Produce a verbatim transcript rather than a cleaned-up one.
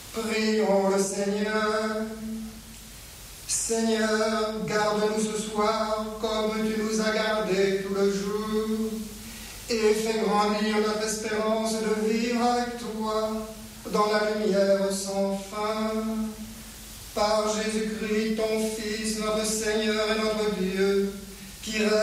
Prions le Seigneur. Seigneur, garde-nous ce soir comme tu nous as gardés tout le jour, et fais grandir notre espérance de vivre avec toi dans la lumière sans fin. Par Jésus-Christ, ton Fils, notre Seigneur et notre Dieu, qui règne